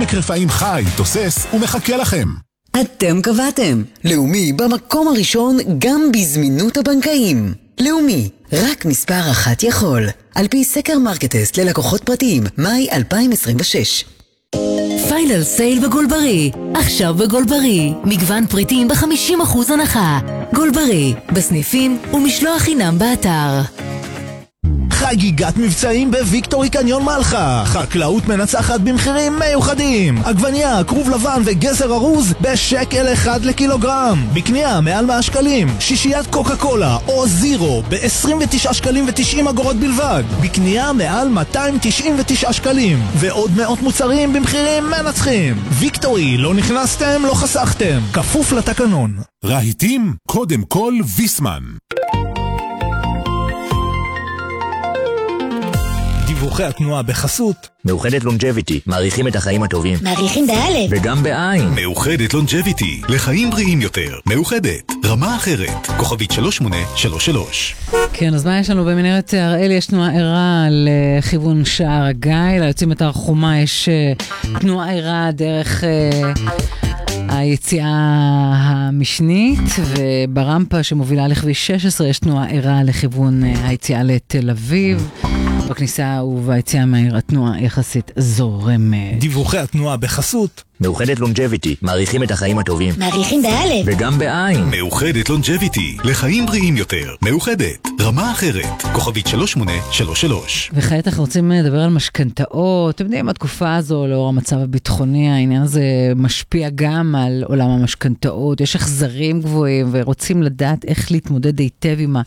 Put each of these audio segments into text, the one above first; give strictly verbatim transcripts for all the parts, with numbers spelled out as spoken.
עמק רפאים חי, תוסס ומחכה לכם. אתם קבעתם. לאומי במקום הראשון גם בזמינות הבנקאים. לאומי, רק מספר אחת יכול. על פי סקר מרקטסט ללקוחות פרטיים, מאי אלפיים עשרים ושש. פיינל סייל בגולברי. עכשיו בגולברי. מגוון פריטים ב-חמישים אחוז הנחה. גולברי, בסניפים ומשלוח חינם באתר. חגיגת מבצעים בוויקטורי קניון מלחה. חקלאות מנצחת במחירים מיוחדים. עגבניה, כרוב לבן וגזר ארוז בשקל אחד לקילוגרם. בקנייה מעל מאה שקלים. שישיית קוקה קולה או זירו ב-עשרים ותשעה שקלים ו-תשעים אגורות בלבד. בקנייה מעל מאתיים תשעים ותשעה שקלים. ועוד מאות מוצרים במחירים מנצחים. ויקטורי, לא נכנסתם, לא חסכתם. כפוף לתקנון. רהיטים, קודם כל ויסמן. דיווחי התנועה בחסות מאוחדת לונג'ביטי, מעריכים את החיים הטובים. מעריכים באלף וגם בעין. מאוחדת לונג'ביטי, לחיים בריאים יותר. מאוחדת, רמה אחרת. כוכבית שלוש שמונה שלוש שלוש. כן, אז מה יש לנו במנהרת הראל? יש תנועה ערה לכיוון שער הגיא, ליוצאים את הרחומה יש תנועה ערה דרך היציאה המשנית, וברמפה שמובילה לכביש שש עשרה יש תנועה ערה לכיוון היציאה לתל אביב. בכניסה וביציאה מהעיר התנועה יחסית זורמת. דיווחי התנועה בחסות מאוחדת לונג'ביטי, מעריכים את החיים הטובים. מעריכים באלף וגם בעין. מאוחדת לונג'ביטי, לחיים בריאים יותר. מאוחדת, רמה אחרת. כוכבית שלוש שמונה שלוש שלוש. וכעת אנחנו רוצים לדבר על משכנתאות. אתם יודעים, התקופה הזו, לאור המצב הביטחוני, העניין הזה משפיע גם על עולם המשכנתאות. יש החזרים גבוהים ורוצים לדעת איך להתמודד היטב עם ה...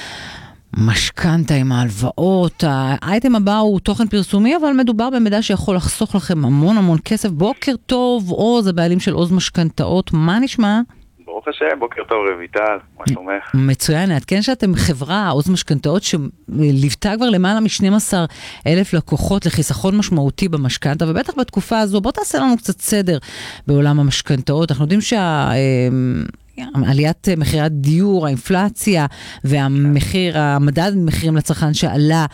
משכנתה, עם ההלוואות. האייטם הבא הוא תוכן פרסומי, אבל מדובר במידע שיכול לחסוך לכם המון המון כסף. בוקר טוב, עוז, הבעלים של עוז משכנתאות, מה נשמע? ברוך השם, בוקר טוב רויטל, מה שלומך? מצוין, עדכן שאתם חברה, עוז משכנתאות, שליוותה כבר למעלה מ-שנים עשר אלף לקוחות לחיסכון משמעותי במשכנתה, ובטח בתקופה הזו, בוא תעשה לנו קצת סדר בעולם המשכנתאות. אנחנו יודעים שה... עליית מחירי הדיור, האינפלציה והמחיר, המדד מחירים לצרכן שעלה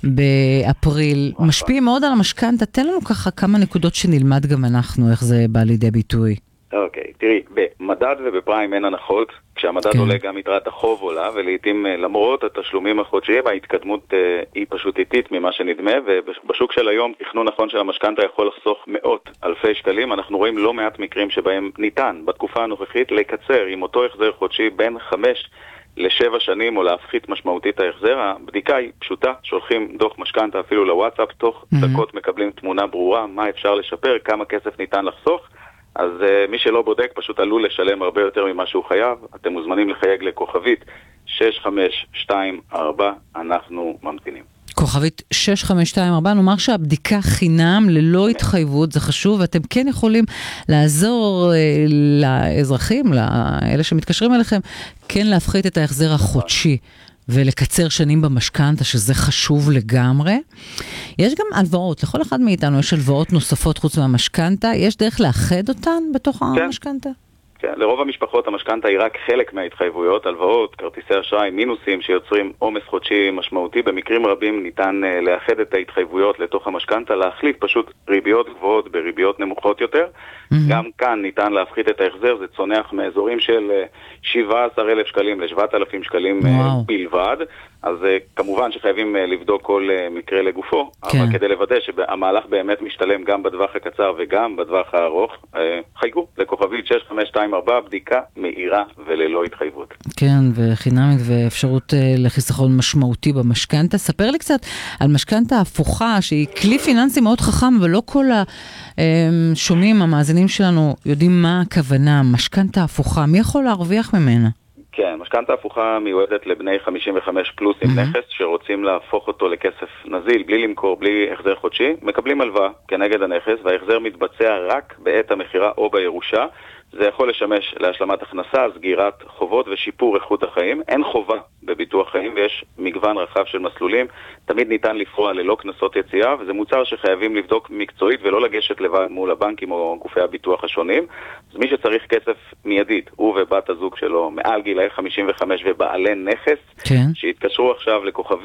באפריל, משפיע מאוד על המשכנתה. תן לנו ככה כמה נקודות שנלמד גם אנחנו, איך זה בא לידי ביטוי. אוקיי, תראי, במדד ובפריים אין הנחות, כשהמדד כן. עולה גם יתרת החוב עולה, ולעיתים למרות התשלומים החודשיים, ההתקדמות אה, היא פשוט איטית ממה שנדמה, ובשוק של היום תכנון נכון של המשכנתה יכול לחסוך מאות אלפי שקלים. אנחנו רואים לא מעט מקרים שבהם ניתן בתקופה הנוכחית לקצר עם אותו החזר חודשי בין חמש לשבע שנים או להפחית משמעותית ההחזר. הבדיקה היא פשוטה, שולחים דוח משכנתה אפילו לוואטסאפ, תוך mm-hmm. דקות מקבלים תמונה ברורה, מה אפשר לשפר, כמה כסף ניתן לחסוך. אז uh, מי שלא בודק פשוט עלול לשלם הרבה יותר ממה שהוא חייב. אתם מוזמנים לחייג לכוכבית שש חמש שתיים ארבע, אנחנו ממתינים. כוכבית שש חמש שתיים ארבע, נאמר שהבדיקה חינם ללא התחייבות, זה חשוב, ואתם כן יכולים לעזור uh, לאזרחים, לאלה שמתקשרים אליכם, כן להפחית את ההחזר החודשי. ולקצר שנים במשכנתה, שזה חשוב לגמרי. יש גם הלוואות, לכל אחד מאיתנו יש הלוואות נוספות חוץ מהמשכנתה, יש דרך לאחד אותן בתוך כן. המשכנתה? כן, לרוב המשפחות המשכנתה היא רק חלק מההתחייבויות, הלוואות, כרטיסי אשראי, מינוסים שיוצרים עומס חודשי משמעותי. במקרים רבים ניתן uh, לאחד את ההתחייבויות לתוך המשכנתה, להחליף פשוט ריביות גבוהות בריביות נמוכות יותר. Mm-hmm. גם כאן ניתן להפחית את ההחזר, זה צונח מאזורים של uh, שבעה עשר אלף שקלים ל-שבעת אלפים שקלים wow. uh, בלבד. אז uh, כמובן שחייבים uh, לבדוק כל uh, מקרה לגופו, כן. אבל כדי לוודא שהמהלך באמת משתלם גם בטווח הקצר וגם בטווח הארוך, uh, חייגו לכוכבית שש חמש שתיים ארבע, בדיקה מהירה וללא התחייבות. כן, וחינמית ואפשרות uh, לחיסכון משמעותי במשכנתה. ספר לי קצת על משכנתה הפוכה, שהיא כלי פיננסי מאוד חכם, ולא כל השומעים, המאזינים שלנו, יודעים מה הכוונה. משכנתה הפוכה, מי יכול להרוויח ממנה? כן, משכנתה הפוכה מיועדת לבני חמישים וחמש פלוס עם נכס שרוצים להפוך אותו לכסף נזיל, בלי למכור, בלי החזר חודשי. מקבלים הלוואה כנגד הנכס, וההחזר מתבצע רק בעת המחירה או בירושה. זה יכול לשמש להשלמת הכנסה, סגירת חובות ושיפור איכות החיים. אין חובה בביטוח חיים ויש מגוון רחב של מסלולים. תמיד ניתן לפרוע ללא כנסות יציאה, וזה מוצר שחייבים לבדוק מקצועית ולא לגשת לבד מול הבנקים או גופי הביטוח השונים. אז מי שצריך כסף מיידית, הוא ובת הזוג שלו מעל גילאי חמישים וחמש ובעלי נכס, כן. שיתקשרו עכשיו לכוכבית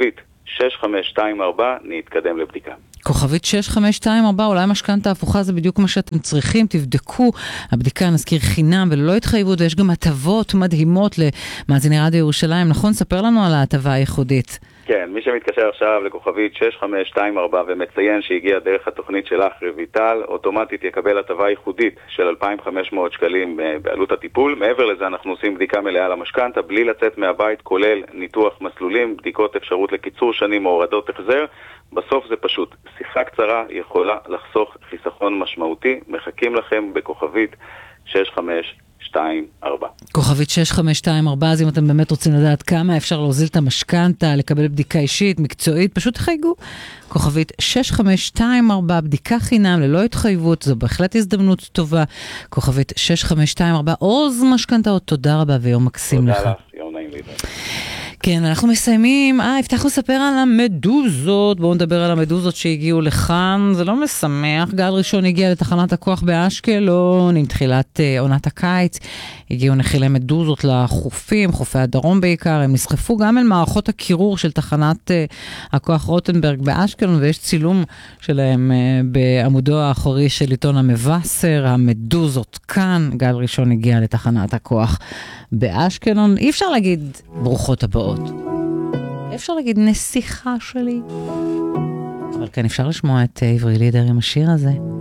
שש חמש שתיים ארבע, נתקדם לבדיקה. כוכבית שש חמש שתיים ארבע, אולי משכנתא הפוכה זה בדיוק מה שאתם צריכים, תבדקו, הבדיקה נזכיר חינם וללא התחייבות, ויש גם הטבות מדהימות למאזיני רדיו ירושלים, נכון? ספר לנו על ההטבה הייחודית. כן, מי שמתקשר עכשיו לכוכבית שש חמש שתיים ארבע ומציין שהגיע דרך התוכנית שלך רויטל, אוטומטית יקבל הטבה ייחודית של אלפיים וחמש מאות שקלים בעלות הטיפול. מעבר לזה אנחנו עושים בדיקה מלאה למשכנתא, בלי לצאת מהבית, כולל ניתוח מסלולים, בדיקות אפשרות לקיצור שנים או הורדות החזר. בסוף זה פשוט, שיחה קצרה יכולה לחסוך חיסכון משמעותי. מחכים לכם בכוכבית שש חמש שתיים ארבע. כוכבית שש חמש שתיים ארבע, אז אם אתם באמת רוצים לדעת כמה אפשר להוזיל את המשכנתא, לקבל בדיקה אישית, מקצועית, פשוט תחייגו. כוכבית שש חמש שתיים ארבע, בדיקה חינם ללא התחייבות, זו בהחלט הזדמנות טובה. כוכבית שש חמש שתיים ארבע, עוז משכנתאות, תודה רבה ויום מקסים לך. תודה לך, יום נעים לי. כן, אנחנו מסיימים. אה, הבטחנו לספר על המדוזות. בואו נדבר על המדוזות שהגיעו לכאן. זה לא משמח. גל ראשון הגיע לתחנת הכוח באשקלון עם תחילת אה, עונת הקיץ. הגיעו נחילי מדוזות לחופים, חופי הדרום בעיקר. הם נסחפו גם אל מערכות הקירור של תחנת אה, הכוח רוטנברג באשקלון, ויש צילום שלהם אה, בעמודו האחורי של עיתון המבשר. המדוזות כאן. גל ראשון הגיע לתחנת הכוח באשקלון. אי אפשר להגיד ברוכות הבאות. אפשר להגיד נסיכה שלי. אבל כאן אפשר לשמוע את עברי לידר עם השיר הזה.